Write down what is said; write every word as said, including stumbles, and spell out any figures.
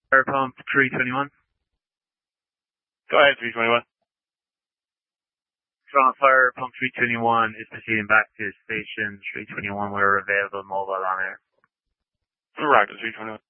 Fire pump three twenty-one. Go ahead, three twenty-one. Strong fire pump three twenty-one is proceeding back to station three twenty-one. We're available mobile on air. Right, three twenty-one.